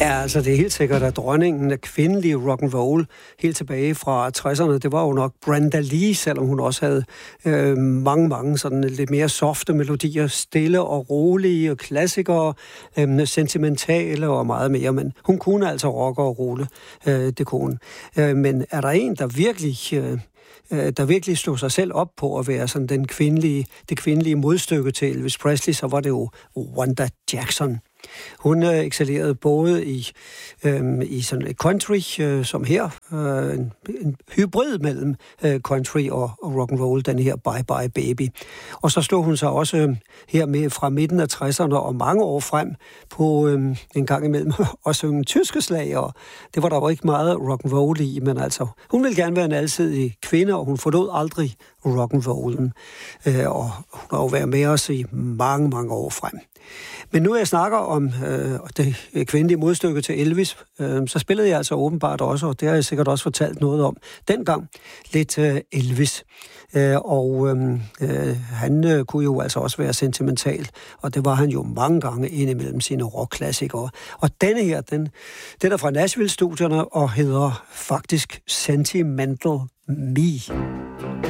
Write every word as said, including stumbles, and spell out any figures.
Ja, altså det er helt sikkert, at dronningen af kvindelig rock and roll helt tilbage fra tresserne, det var jo nok Brenda Lee, selvom hun også havde øh, mange, mange sådan lidt mere softe melodier, stille og rolige og klassikere, øh, sentimentale og meget mere, men hun kunne altså rocke og rulle, øh, det kunne hun. Øh, men er der en, der virkelig... Øh, der virkelig slog sig selv op på at være sådan den kvindelige, det kvindelige modstykke til Elvis Presley, så var det jo Wanda Jackson. Hun øh, excellerede både i, øh, i sådan et country, øh, som her, øh, en, en hybrid mellem øh, country og, og rock and roll, den her Bye Bye Baby. Og så stod hun så også øh, her med fra midten af tresserne og mange år frem på øh, en gang imellem at synge tyske slager. Det var der jo ikke meget rock and roll i, men altså, hun ville gerne være en alsidig kvinde, og hun forlod aldrig rock and rollen. Øh, og hun har jo været med os i mange, mange år frem. Men nu jeg snakker om øh, det kvindelige modstykke til Elvis, øh, så spillede jeg altså åbenbart også, og det har jeg sikkert også fortalt noget om dengang, lidt øh, Elvis. Øh, og øh, han øh, kunne jo altså også være sentimental, og det var han jo mange gange indimellem sine rockklassikere. Og denne her, den, den er fra Nashville-studierne og hedder faktisk Sentimental Me.